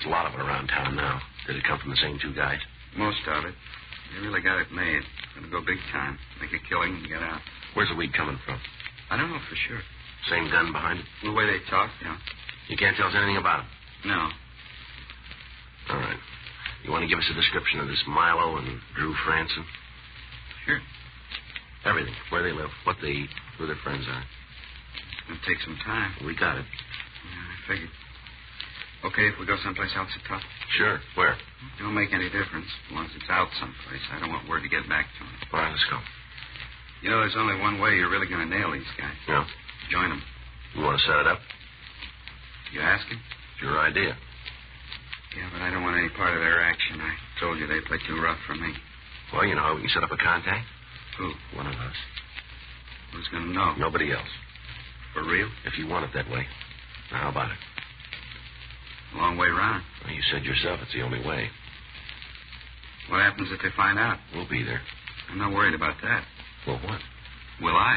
a lot of it around town now. Did it come from the same two guys? Most of it. They really got it made. Gonna go big time. Make a killing and get out. Where's the weed coming from? I don't know for sure. Same gun behind it? The way they talk, yeah. You can't tell us anything about it? No. All right. You want to give us a description of this Milo and Drew Franson? Sure. Everything. Where they live, what they eat, who their friends are. It's going to take some time. We got it. Yeah, I figured. Okay, if we go someplace else at top? Sure. Where? It don't make any difference as long as it's out someplace. I don't want word to get back to him. All right, let's go. You know, there's only one way you're really going to nail these guys. Yeah? Join them. You want to set it up? You ask him? It's your idea. Yeah, but I don't want any part of their action. I told you they play too rough for me. Well, you know how we can set up a contact? Who? One of us. Who's going to know? Nobody else. For real? If you want it that way. Now, how about it? Long way round. Well, you said yourself it's the only way. What happens if they find out? We'll be there. I'm not worried about that. Well, what? Will I?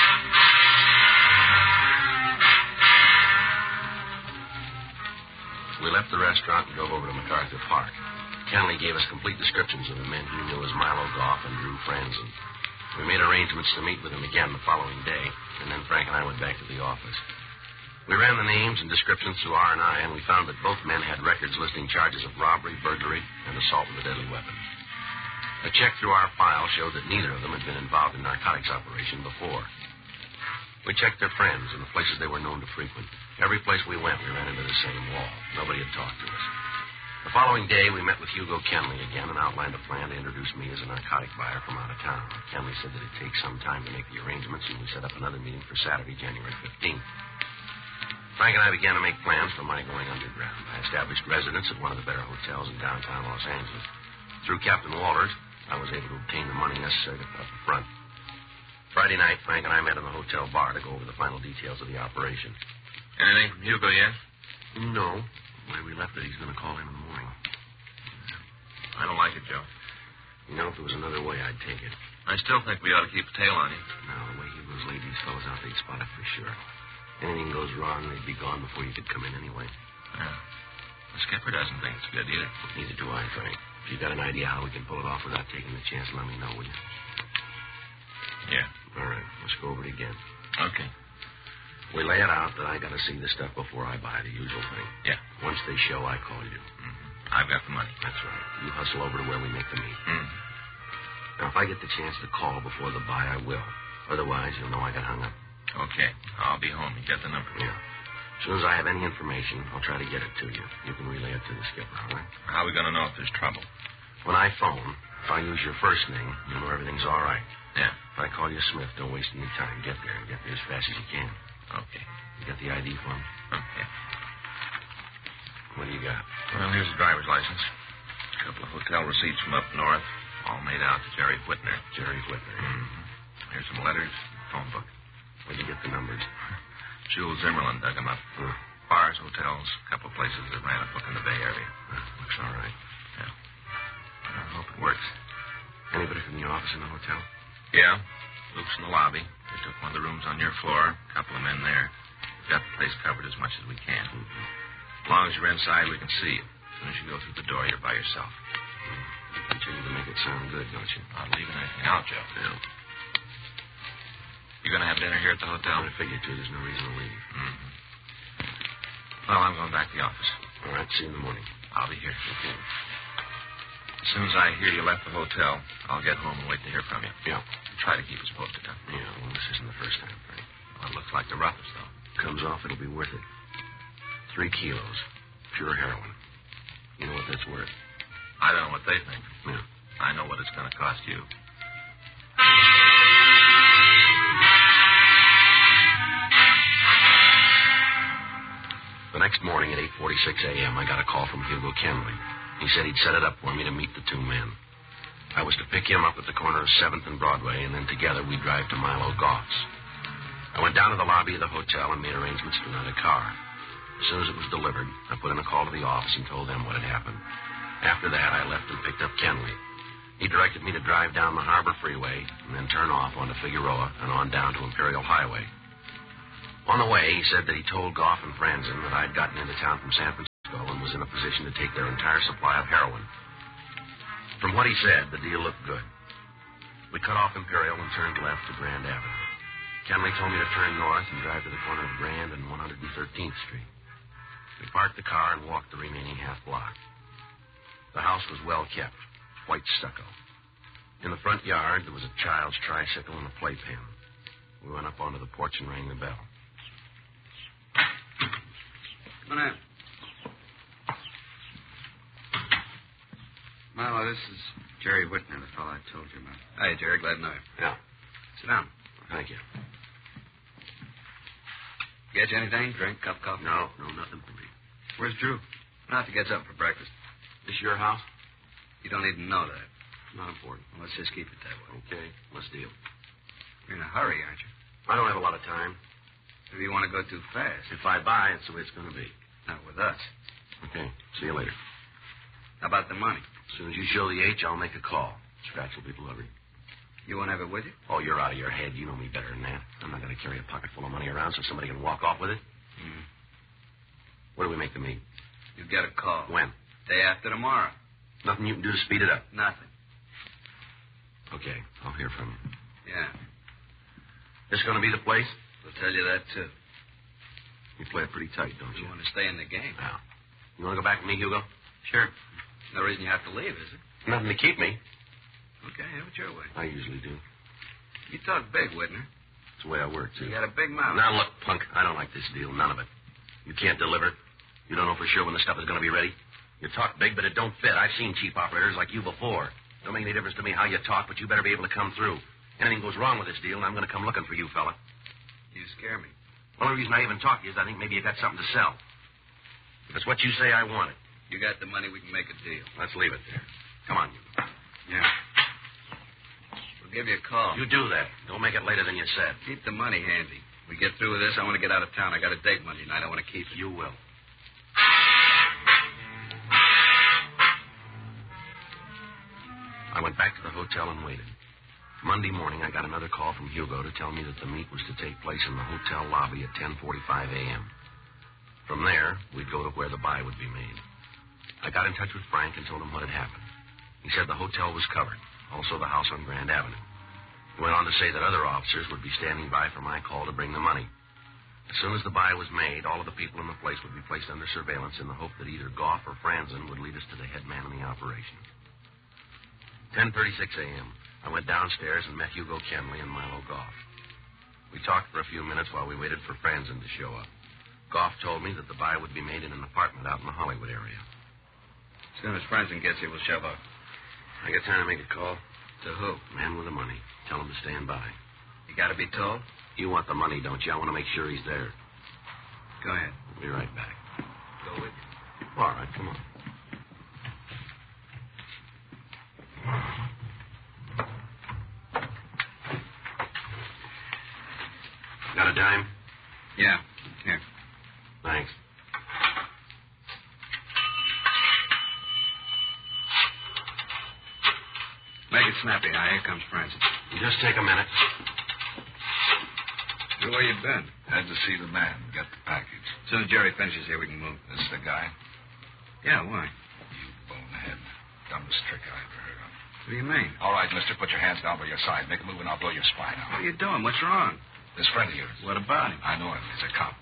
We left the restaurant and drove over to MacArthur Park. Kenley gave us complete descriptions of the men he knew as Milo Goff and Drew Franzen. We made arrangements to meet with him again the following day, and then Frank and I went back to the office. We ran the names and descriptions through R&I, and we found that both men had records listing charges of robbery, burglary, and assault with a deadly weapon. A check through our file showed that neither of them had been involved in narcotics operation before. We checked their friends and the places they were known to frequent. Every place we went, we ran into the same wall. Nobody had talked to us. The following day, we met with Hugo Kenley again and outlined a plan to introduce me as a narcotic buyer from out of town. Kenley said that it'd take some time to make the arrangements, and we set up another meeting for Saturday, January 15th. Frank and I began to make plans for my going underground. I established residence at one of the better hotels in downtown Los Angeles. Through Captain Walters, I was able to obtain the money necessary to put up the front. Friday night, Frank and I met in the hotel bar to go over the final details of the operation. Anything from Hugo yet? No. Where we left it, he's going to call in the morning. I don't like it, Joe. You know, if there was another way, I'd take it. I still think we ought to keep a tail on you. No, the way Hugo's laid these fellows out, they'd spot it for sure. Anything goes wrong, they'd be gone before you could come in anyway. Yeah. The skipper doesn't think it's good either. Neither do I, Frank. If you got an idea how we can pull it off without taking the chance, let me know, will you? Yeah. All right, let's go over it again. Okay. We lay it out that I got to see the stuff before I buy, the usual thing. Yeah. Once they show, I call you. Mm-hmm. I've got the money. That's right. You hustle over to where we make the meet. Mm-hmm. Now, if I get the chance to call before the buy, I will. Otherwise, you'll know I got hung up. Okay. I'll be home. You get the number. Yeah. As soon as I have any information, I'll try to get it to you. You can relay it to the skipper, all right? How are we going to know if there's trouble? When I phone, if I use your first name, you'll know everything's all right. Yeah. If I call you Smith, don't waste any time. Get there and get there as fast as you can. Okay. You got the ID for me? Okay. What do you got? Well, here's a driver's license. A couple of hotel receipts from up north, all made out to Jerry Whitner. Jerry Whitner. Mm-hmm. Here's some letters, phone book. Where'd you get the numbers? Jules Zimmerlin dug them up. Bars, hotels, a couple of places that ran a book in the Bay Area. Looks all right. Yeah. I hope it works. Anybody from the office in the hotel? Yeah. Luke's in the lobby. They took one of the rooms on your floor. A couple of men there. We've got the place covered as much as we can. Mm-hmm. As long as you're inside, we can see you. As soon as you go through the door, you're by yourself. You continue to make it sound good, don't you? Not leaving anything out, Joe. Yeah. You going to have dinner here at the hotel? I figured to. There's no reason to leave. Mm-hmm. Well, I'm going back to the office. All right, see you in the morning. I'll be here. Okay. As soon as I hear you left the hotel, I'll get home and wait to hear from you. Yeah. Try to keep us posted, huh? Yeah, well, this isn't the first time, Frank. Well, it looks like the roughest, though. Comes off, it'll be worth it. 3 kilos. Pure heroin. You know what that's worth? I don't know what they think. Yeah. I know what it's going to cost you. The next morning at 8:46 a.m., I got a call from Hugo Kenley. He said he'd set it up for me to meet the two men. I was to pick him up at the corner of 7th and Broadway, and then together we'd drive to Milo Goff's. I went down to the lobby of the hotel and made arrangements to rent a car. As soon as it was delivered, I put in a call to the office and told them what had happened. After that, I left and picked up Kenley. He directed me to drive down the Harbor Freeway and then turn off onto Figueroa and on down to Imperial Highway. On the way, he said that he told Goff and Franzen that I'd gotten into town from San Francisco and was was in a position to take their entire supply of heroin. From what he said, the deal looked good. We cut off Imperial and turned left to Grand Avenue. Kenley told me to turn north and drive to the corner of Grand and 113th Street. We parked the car and walked the remaining half block. The house was well kept, white stucco. In the front yard, there was a child's tricycle and a playpen. We went up onto the porch and rang the bell. Come on in. Milo, this is Jerry Whitner, the fellow I told you about. Hi, Jerry. Glad to know you. Yeah. Sit down. Thank you. Get you anything? Drink, cup of coffee? No, nothing for me. Where's Drew? Not to get something for breakfast. This your house? You don't even know that. Not important. Well, let's just keep it that way. Okay, let's deal. You're in a hurry, aren't you? I don't have a lot of time. If you want to go too fast. If I buy, it's the way it's going to be. Not with us. Okay, see you later. How about the money? As soon as you show the H, I'll make a call. Scratch will be delivered. You won't have it with you? Oh, you're out of your head. You know me better than that. I'm not going to carry a pocket full of money around so somebody can walk off with it. Mm. Where do we make the meet? You get a call. When? Day after tomorrow. Nothing you can do to speed it up. Nothing. Okay, I'll hear from you. Yeah. This going to be the place? We'll tell you that, too. You play it pretty tight, don't you? You want to stay in the game. Now, you want to go back with me, Hugo? Sure. No reason you have to leave, is there? Nothing to keep me. Okay, have it your way. I usually do. You talk big, Whitner. It's the way I work, too. You got a big mouth. Now, look, punk, I don't like this deal. None of it. You can't deliver. You don't know for sure when the stuff is going to be ready. You talk big, but it don't fit. I've seen cheap operators like you before. Don't make any difference to me how you talk, but you better be able to come through. Anything goes wrong with this deal, and I'm going to come looking for you, fella. You scare me. The only reason I even talk to you is I think maybe you got something to sell. If it's what you say, I want it. You got the money, we can make a deal. Let's leave it there. Come on, you. Yeah. We'll give you a call. You do that. Don't make it later than you said. Keep the money handy. We get through with this, I want to get out of town. I got a date Monday night. I want to keep it. You will. I went back to the hotel and waited. Monday morning, I got another call from Hugo to tell me that the meet was to take place in the hotel lobby at 10:45 a.m. From there, we'd go to where the buy would be made. I got in touch with Frank and told him what had happened. He said the hotel was covered, also the house on Grand Avenue. He went on to say that other officers would be standing by for my call to bring the money. As soon as the buy was made, all of the people in the place would be placed under surveillance in the hope that either Goff or Franzen would lead us to the head man in the operation. 10:36 a.m. I went downstairs and met Hugo Kenley and Milo Goff. We talked for a few minutes while we waited for Franzen to show up. Goff told me that the buy would be made in an apartment out in the Hollywood area. As soon as Franzen gets here, we'll shove up. I got time to make a call. To who? Man with the money. Tell him to stand by. You got to be told? You want the money, don't you? I want to make sure he's there. Go ahead. We'll be right back. Go with you. All right, come on. Got a dime? Yeah. Here. Thanks. Make it snappy. Now, here comes Franzen. Just take a minute. Where you been? Had to see the man, get the package. As soon as Jerry finishes here, we can move. This the guy? Yeah, why? You bonehead. Dumbest trick I ever heard of. What do you mean? All right, mister, put your hands down by your side. Make a move and I'll blow your spine What out. are you doing? What's wrong? This friend of yours. What about him? I know him. He's a cop.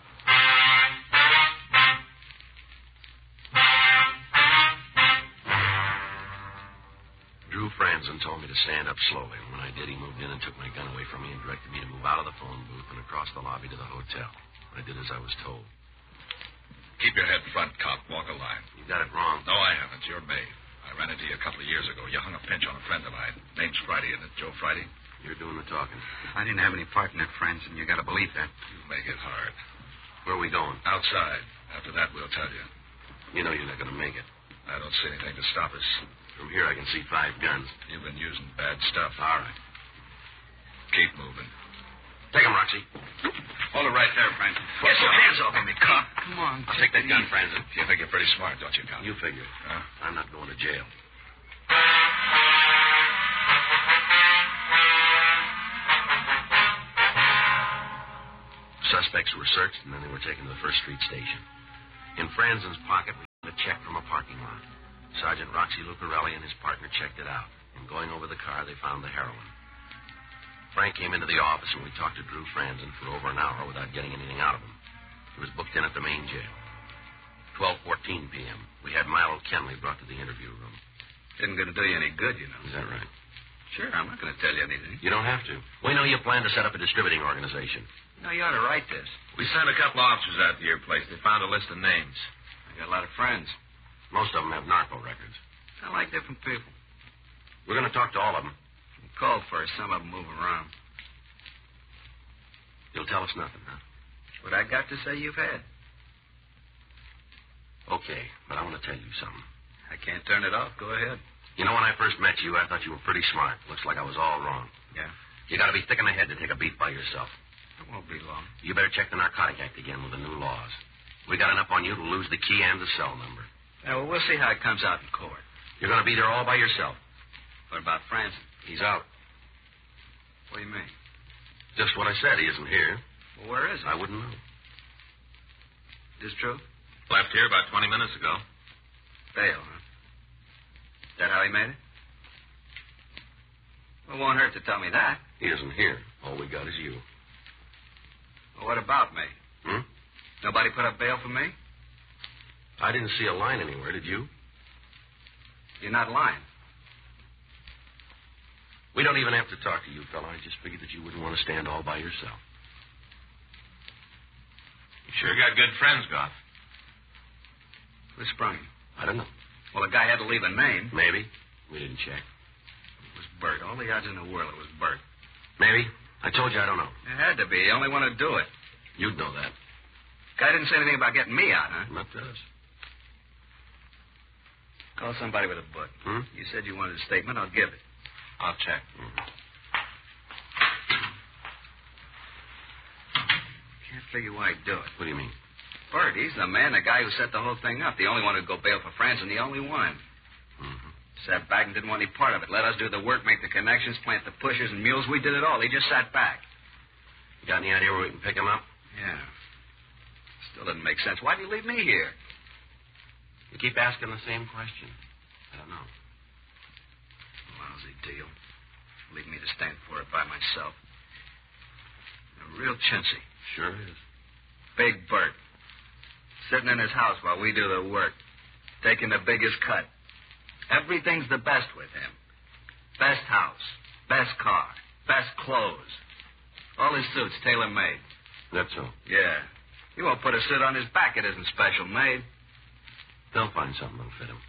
Drew Franzen told me to stand up slowly. When I did, he moved in and took my gun away from me and directed me to move out of the phone booth and across the lobby to the hotel. I did as I was told. Keep your head front, cop. Walk a line. You got it wrong. No, I haven't. You're May. I ran into you a couple of years ago. You hung a pinch on a friend of mine. Name's Friday, isn't it? Joe Friday? You're doing the talking. I didn't have any part in that, Franzen. You got to believe that. You make it hard. Where are we going? Outside. After that, we'll tell you. You know you're not going to make it. I don't see anything to stop us. From here, I can see 5 guns. You've been using bad stuff. All right. Keep moving. Take him, Roxy. Hold it right there, Franzen. Get your hands off of me, cop. Come on. I'll take that gun, Franzen. You think you're pretty smart, don't you, Count? You figure it. Huh? I'm not going to jail. Suspects were searched, and then they were taken to the First Street station. In Franzen's pocket, we had a check from a parking lot. Sergeant Roxy Lucarelli and his partner checked it out. And going over the car, they found the heroin. Frank came into the office, and we talked to Drew Franzen for over an hour without getting anything out of him. He was booked in at the main jail. 12:14 p.m. We had Milo Kenley brought to the interview room. Isn't going to do you any good, you know. Is that right? Sure, I'm not going to tell you anything. You don't have to. We know you plan to set up a distributing organization. No, you ought to write this. We sent a couple officers out to your place. They found a list of names. I got a lot of friends. Most of them have narco records. I like different people. We're going to talk to all of them. Call first. Some of them move around. You'll tell us nothing, huh? What I got to say you've had. Okay, but I want to tell you something. I can't turn it off. Go ahead. You know, when I first met you, I thought you were pretty smart. Looks like I was all wrong. Yeah? You got to be thick in the head to take a beat by yourself. It won't be long. You better check the Narcotic Act again with the new laws. We got enough on you to lose the key and the cell number. Yeah, well, we'll see how it comes out in court. You're going to be there all by yourself. What about Francis? He's out. What do you mean? Just what I said. He isn't here. Well, where is he? I wouldn't know. Is this true? Left here about 20 minutes ago. Bail, huh? Is that how he made it? Well, it won't hurt to tell me that. He isn't here. All we got is you. Well, what about me? Hmm? Nobody put up bail for me? I didn't see a line anywhere, did you? You're not lying. We don't even have to talk to you, fella. I just figured that you wouldn't want to stand all by yourself. You sure got good friends, Goff. Who sprung him? I don't know. Well, the guy had to leave a name. Maybe. We didn't check. It was Bert. All the odds in the world it was Bert. Maybe. I told you I don't know. It had to be. He only wanted to do it. You'd know that. Guy didn't say anything about getting me out, huh? Not to us. Call somebody with a book. Hmm? You said you wanted a statement. I'll give it. I'll check. Can't figure why he'd do it. What do you mean? Bert, he's the man, the guy who set the whole thing up. The only one who'd go bail for France and the only one. Mm-hmm. Sat back and didn't want any part of it. Let us do the work, make the connections, plant the pushers and mules. We did it all. He just sat back. You got any idea where we can pick him up? Yeah. Still doesn't make sense. Why'd you leave me here? You keep asking the same question. I don't know. Lousy deal. Leave me to stand for it by myself. A real chintzy. Sure is. Big Bert. Sitting in his house while we do the work. Taking the biggest cut. Everything's the best with him. Best house. Best car. Best clothes. All his suits tailor-made. That's so. Yeah. He won't put a suit on his back it isn't special made. They'll find something that'll fit him.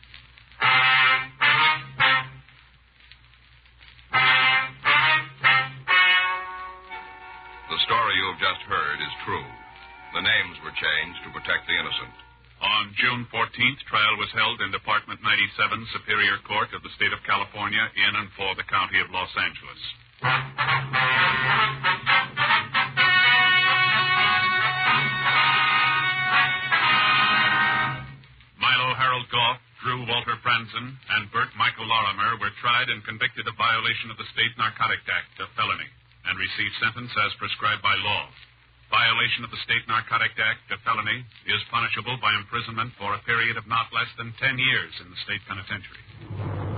The story you have just heard is true. The names were changed to protect the innocent. On June 14th, trial was held in Department 97, Superior Court of the State of California, in and for the County of Los Angeles. Milo Harold Goff, Drew Walter Franzen, and Bert Michael Lorimer were tried and convicted of violation of the State Narcotic Act, a felony, and received sentence as prescribed by law. Violation of the State Narcotic Act, a felony, is punishable by imprisonment for a period of not less than 10 years in the state penitentiary.